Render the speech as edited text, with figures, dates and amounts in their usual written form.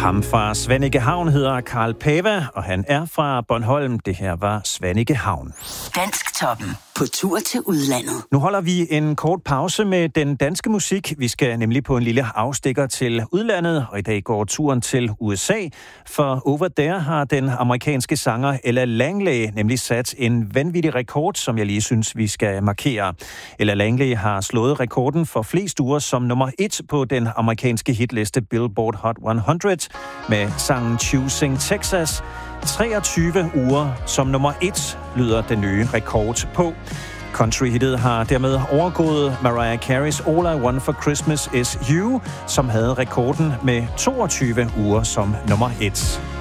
Ham fra Svanikehavn hedder Karl Pava, og han er fra Bornholm. Det her var Svanikehavn. Dansktoppen på tur til udlandet. Nu holder vi en kort pause med den danske musik. Vi skal nemlig på en lille afstikker til udlandet, og i dag går turen til USA. For over there har den amerikanske sanger Ella Langley nemlig sat en vanvittig rekord, som jeg lige synes, vi skal markere. Ella Langley har slået rekorden for flest uger som nummer 1 på den amerikanske hitliste Billboard Hot 100 med sangen Choosing Texas. 23 uger som nummer 1 lyder den nye rekord på. Country-hittet har dermed overgået Mariah Carey's All I Want for Christmas Is You, som havde rekorden med 22 uger som nummer 1.